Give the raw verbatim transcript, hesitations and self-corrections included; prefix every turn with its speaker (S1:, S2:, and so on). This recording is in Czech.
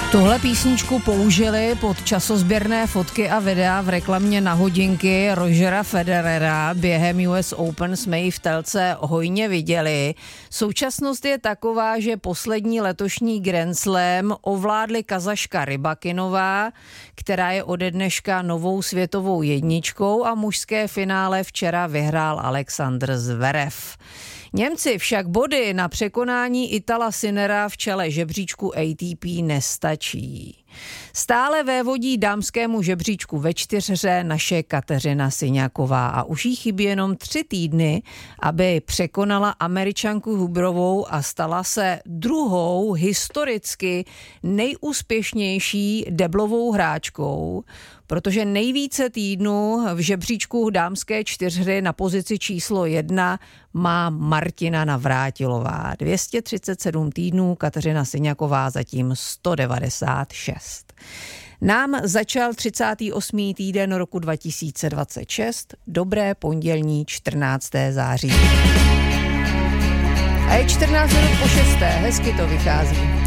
S1: Tuhle písničku použili pod časozběrné fotky a videa v reklamě na hodinky Rogera Federera. Během U S Open jsme ji v telce hojně viděli. Současnost je taková, že poslední letošní Grand Slam ovládli Kazaška Rybakinová, která je ode dneška novou světovou jedničkou, a mužské finále včera vyhrál Alexander Zverev. Němci však body na překonání Itala Sinnera v čele žebříčku A T P nestačí. Stále vévodí dámskému žebříčku ve čtyřhře naše Kateřina Syňáková a už jí chybí jenom tři týdny, aby překonala Američanku Huberovou a stala se druhou historicky nejúspěšnější deblovou hráčkou, protože nejvíce týdnů v žebříčku dámské čtyřhry na pozici číslo jedna má Martina Navrátilová. dvě stě třicet sedm týdnů, Kateřina Syňáková zatím sto devadesát šest. Nám začal třicátý osmý týden roku dva tisíce dvacet šest, dobré pondělní čtrnácté září. A je čtrnáct minut po šesté, hezky to vychází.